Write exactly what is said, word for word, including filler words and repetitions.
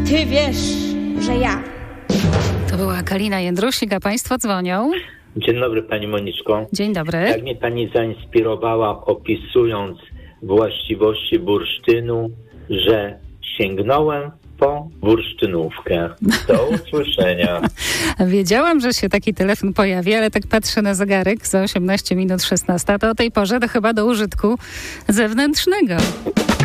ty wiesz, że ja. To była Kalina Jędrusik, a państwo dzwonią. Dzień dobry pani Moniczko. Dzień dobry. Jak mnie pani zainspirowała, opisując właściwości bursztynu, że sięgnąłem po bursztynówkę. Do usłyszenia. Wiedziałam, że się taki telefon pojawi, ale tak patrzę na zegarek, za osiemnaście minut szesnasta, to o tej porze to chyba do użytku zewnętrznego.